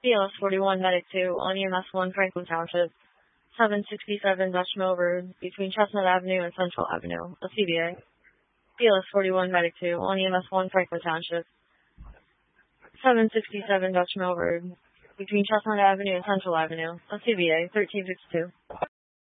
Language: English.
BLS 41 Medic 2 on EMS 1 Franklin Township, 767 Dutch Mill Road between Chestnut Avenue and Central Avenue, a CBA. BLS 41 Medic 2 on EMS 1 Franklin Township, 767 Dutch Mill Road between Chestnut Avenue and Central Avenue, a CBA 1362.